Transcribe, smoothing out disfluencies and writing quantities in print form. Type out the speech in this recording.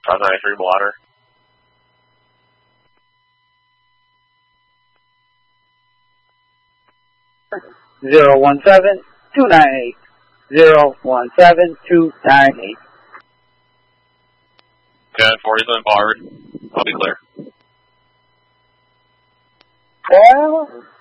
South 93 blotter. Zero 17298. 017298. 1040's been forward. I'll be clear. Well,